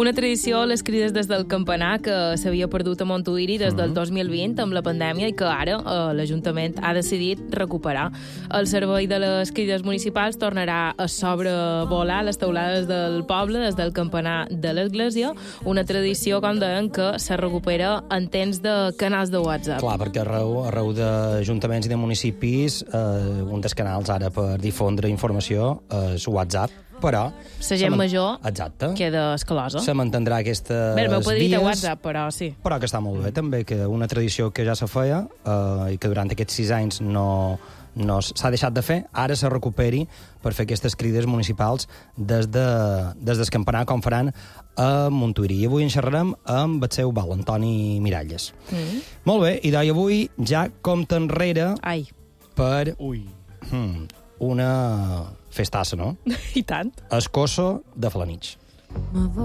Una tradició, les crides des del campanar, que s'havia perdut a Montuïri des del 2020 amb la pandèmia i que ara l'Ajuntament ha decidit recuperar. El servei de les crides municipals tornarà a sobrevolar les teulades del poble des del campanar de l'església, una tradició, com deien, que se recupera en temps de canals de WhatsApp. Clar, perquè arreu d'ajuntaments i de municipis un dels canals ara per difondre informació és WhatsApp, però... La gent major exacte. Queda escalosa. Se mantindrà aquestes Bé, el meu padrí té vies, WhatsApp, però sí. Però que està molt bé, també, que una tradició que ja se feia i que durant aquests 6 anys no s'ha deixat de fer, ara se recuperi per fer aquestes crides municipals des del campanar, com faran a Montuïri. I avui en xerrarem amb el seu val, Antoni Miralles. Molt bé, i avui ja compta enrere per una festassa, no? I tant. Escosso de Felanitx.